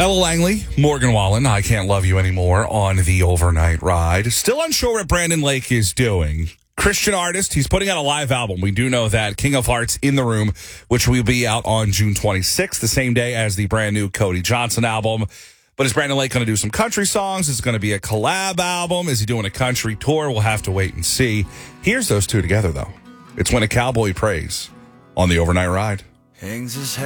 Ella Langley, Morgan Wallen, I Can't Love You Anymore on the overnight ride. Still unsure what Brandon Lake is doing. Christian artist, he's putting out a live album. We do know that. King of Hearts in the Room, which will be out on June 26th, the same day as the brand new Cody Johnson album. But is Brandon Lake going to do some country songs? Is it going to be a collab album? Is he doing a country tour? We'll have to wait and see. Here's those two together, though. It's When a Cowboy Prays on the overnight ride. Hangs his head.